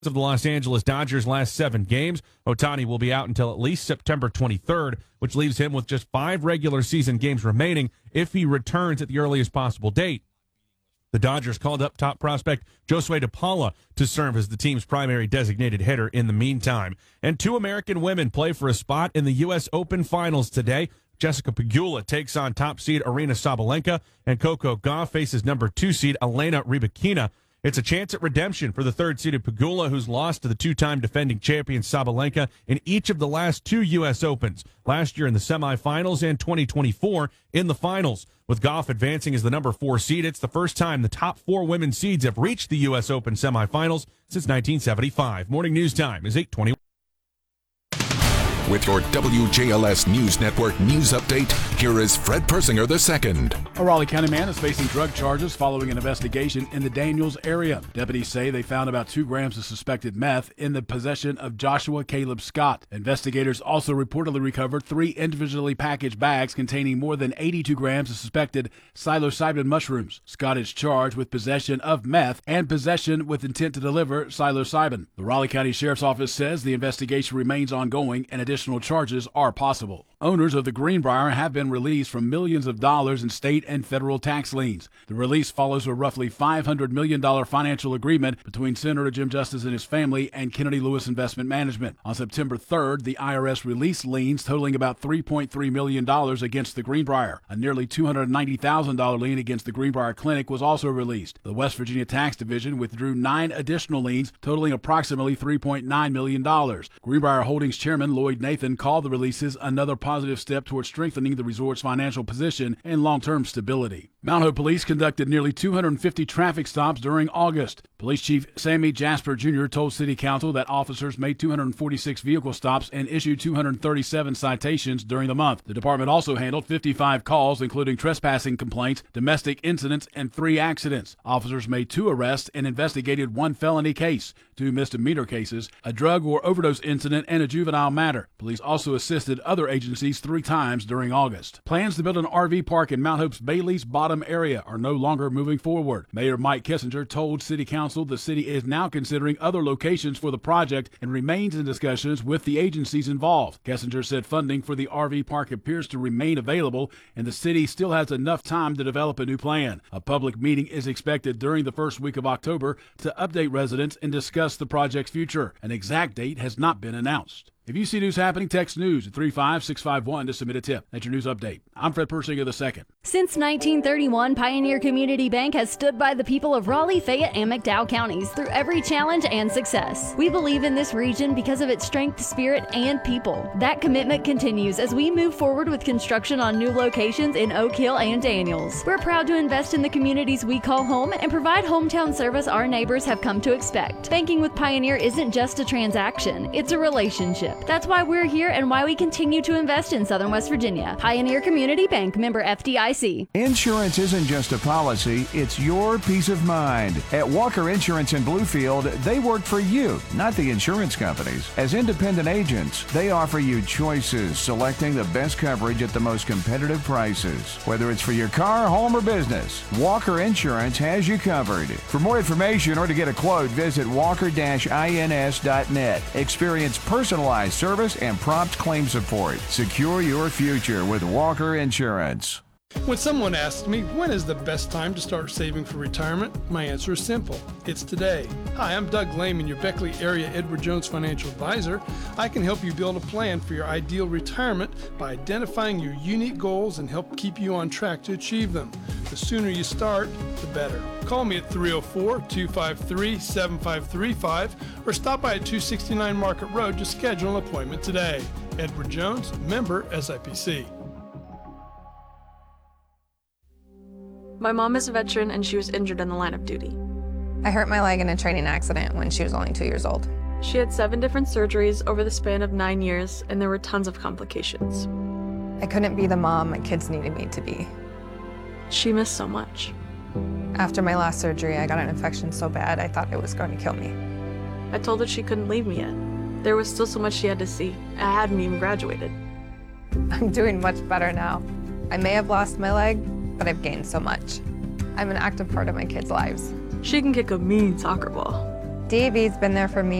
of the Los Angeles Dodgers' last 7 games. Ohtani will be out until at least September 23rd, which leaves him with just 5 regular season games remaining if he returns at the earliest possible date. The Dodgers called up top prospect Josue DePaula to serve as the team's primary designated hitter in the meantime. And 2 American women play for a spot in the U.S. Open Finals today. Jessica Pegula takes on top seed Aryna Sabalenka, and Coco Gauff faces number 2 seed Elena Rybakina. It's a chance at redemption for the 3rd-seeded Pegula, who's lost to the 2-time defending champion Sabalenka in each of the last 2 U.S. Opens, last year in the semifinals and 2024 in the finals. With Gauff advancing as the number 4 seed, it's the first time the top 4 women's seeds have reached the U.S. Open semifinals since 1975. Morning News Time is 8:21. With your WJLS News Network news update, here is Fred Persinger II. A Raleigh County man is facing drug charges following an investigation in the Daniels area. Deputies say they found about 2 grams of suspected meth in the possession of Joshua Caleb Scott. Investigators also reportedly recovered 3 individually packaged bags containing more than 82 grams of suspected psilocybin mushrooms. Scott is charged with possession of meth and possession with intent to deliver psilocybin. The Raleigh County Sheriff's Office says the investigation remains ongoing and additional charges are possible. Owners of the Greenbrier have been released from millions of dollars in state and federal tax liens. The release follows a roughly $500 million financial agreement between Senator Jim Justice and his family and Kennedy Lewis Investment Management. On September 3rd, the IRS released liens totaling about $3.3 million against the Greenbrier. A nearly $290,000 lien against the Greenbrier Clinic was also released. The West Virginia Tax Division withdrew 9 additional liens totaling approximately $3.9 million. Greenbrier Holdings Chairman Lloyd Nathan called the releases another positive step towards strengthening the resort's financial position and long-term stability. Mount Hope Police conducted nearly 250 traffic stops during August. Police Chief Sammy Jasper Jr. told City Council that officers made 246 vehicle stops and issued 237 citations during the month. The department also handled 55 calls, including trespassing complaints, domestic incidents, and 3 accidents. Officers made 2 arrests and investigated 1 felony case, 2 misdemeanor cases, a drug or overdose incident, and a juvenile matter. Police also assisted other agencies 3 times during August. Plans to build an RV park in Mount Hope's Bailey's Bottom area are no longer moving forward. Mayor Mike Kissinger told City Council the city is now considering other locations for the project and remains in discussions with the agencies involved. Kissinger said funding for the RV park appears to remain available and the city still has enough time to develop a new plan. A public meeting is expected during the first week of October to update residents and discuss the project's future. An exact date has not been announced. If you see news happening, text news at 35651 to submit a tip. That's your news update. I'm Fred Persinger II. Since 1931, Pioneer Community Bank has stood by the people of Raleigh, Fayette, and McDowell counties through every challenge and success. We believe in this region because of its strength, spirit, and people. That commitment continues as we move forward with construction on new locations in Oak Hill and Daniels. We're proud to invest in the communities we call home and provide hometown service our neighbors have come to expect. Banking with Pioneer isn't just a transaction, it's a relationship. That's why we're here and why we continue to invest in Southern West Virginia. Pioneer Community Bank, member FDIC. Insurance isn't just a policy, it's your peace of mind. At Walker Insurance in Bluefield, they work for you, not the insurance companies. As independent agents, they offer you choices, selecting the best coverage at the most competitive prices. Whether it's for your car, home, or business, Walker Insurance has you covered. For more information or to get a quote, visit walker-ins.net. Experience personalized service and prompt claim support. Secure your future with Walker Insurance. When someone asks me, when is the best time to start saving for retirement? My answer is simple. It's today. Hi, I'm Doug Lehman, your Beckley area Edward Jones financial advisor. I can help you build a plan for your ideal retirement by identifying your unique goals and help keep you on track to achieve them. The sooner you start, the better. Call me at 304-253-7535 or stop by at 269 Market Road to schedule an appointment today. Edward Jones, member SIPC. My mom is a veteran and she was injured in the line of duty. I hurt my leg in a training accident when she was only 2 years old. She had 7 different surgeries over the span of 9 years, and there were tons of complications. I couldn't be the mom my kids needed me to be. She missed so much. After my last surgery, I got an infection so bad I thought it was going to kill me. I told her she couldn't leave me yet. There was still so much she had to see. I hadn't even graduated. I'm doing much better now. I may have lost my leg, but I've gained so much. I'm an active part of my kids' lives. She can kick a mean soccer ball. DAV's been there for me